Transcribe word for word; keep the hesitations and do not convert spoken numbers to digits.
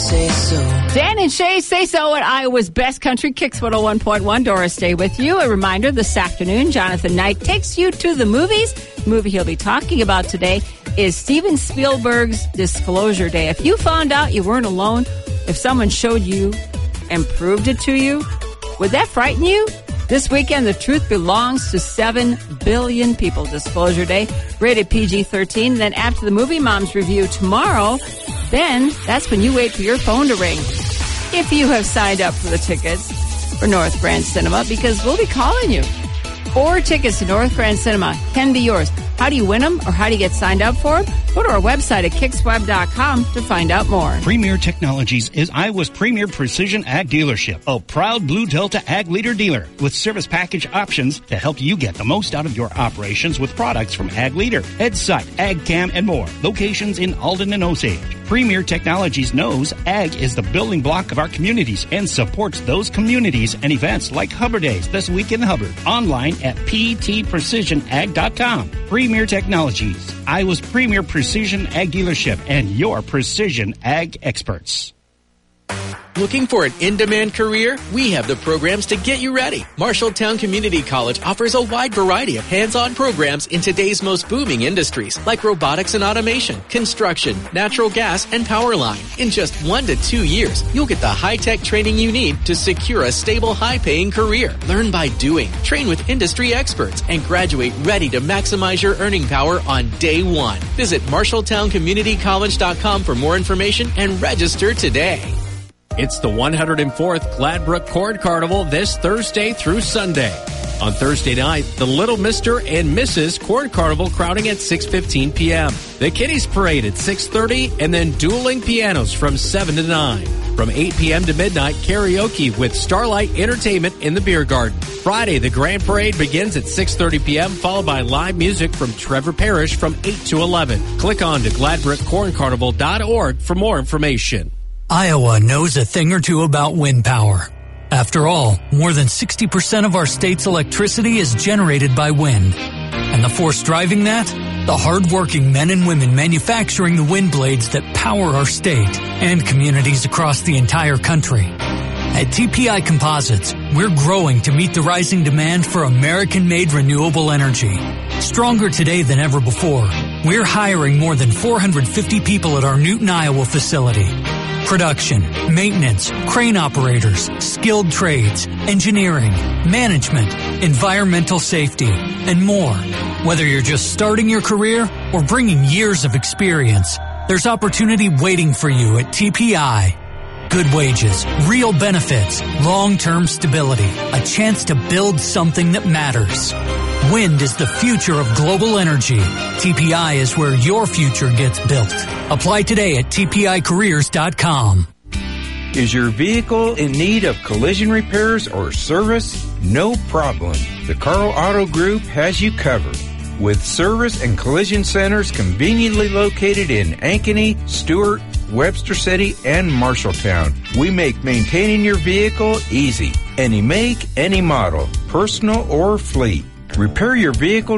say so. Dan and Shay Say So at Iowa's Best Country Kicks one oh one point one. Doris Day with you. A reminder, this afternoon, Jonathan Knight takes you to the movies. The movie he'll be talking about today is Steven Spielberg's Disclosure Day. If you found out you weren't alone, if someone showed you and proved it to you, would that frighten you? This weekend, the truth belongs to seven billion people. Disclosure Day, rated P G thirteen. Then after the Movie Moms review tomorrow, then that's when you wait for your phone to ring. If you have signed up for the tickets for North Grand Cinema, because we'll be calling you. Four tickets to North Grand Cinema can be yours. How do you win them, or how do you get signed up for them? Go to our website at kicks web dot com to find out more. Premier Technologies is Iowa's premier precision ag dealership, a proud Blue Delta Ag Leader dealer with service package options to help you get the most out of your operations with products from Ag Leader, EdSite, AgCam, and more. Locations in Alden and Osage. Premier Technologies knows ag is the building block of our communities and supports those communities and events like Hubbard Days this week in Hubbard. Online at p t precision ag dot com. Premier Technologies, Iowa's premier precision ag dealership and your precision ag experts. Looking for an in-demand career? We have the programs to get you ready. Marshalltown Community College offers a wide variety of hands-on programs in today's most booming industries, like robotics and automation, construction, natural gas, and power line. In just one to two years, you'll get the high-tech training you need to secure a stable, high-paying career. Learn by doing, train with industry experts, and graduate ready to maximize your earning power on day one. Visit marshalltown community college dot com for more information and register today. It's the one hundred fourth Gladbrook Corn Carnival this Thursday through Sunday. On Thursday night, the Little Mister and Missus Corn Carnival crowding at six fifteen p.m. The Kiddies Parade at six thirty, and then dueling pianos from seven to nine. From eight p.m. to midnight, karaoke with Starlight Entertainment in the Beer Garden. Friday, the Grand Parade begins at six thirty p.m., followed by live music from Trevor Parrish from eight to eleven. Click on to gladbrook corn carnival dot org for more information. Iowa knows a thing or two about wind power. After all, more than sixty percent of our state's electricity is generated by wind. And the force driving that? The hard-working men and women manufacturing the wind blades that power our state and communities across the entire country. At T P I Composites, we're growing to meet the rising demand for American-made renewable energy. Stronger today than ever before, we're hiring more than four hundred fifty people at our Newton, Iowa facility. Production, maintenance, crane operators, skilled trades, engineering, management, environmental safety, and more. Whether you're just starting your career or bringing years of experience, there's opportunity waiting for you at T P I. Good wages, real benefits, long-term stability, a chance to build something that matters. Wind is the future of global energy. T P I is where your future gets built. Apply today at T P I careers dot com. Is your vehicle in need of collision repairs or service? No problem. The Carl Auto Group has you covered. With service and collision centers conveniently located in Ankeny, Stewart, Webster City, and Marshalltown, we make maintaining your vehicle easy. Any make, any model, personal or fleet. Repair your vehicle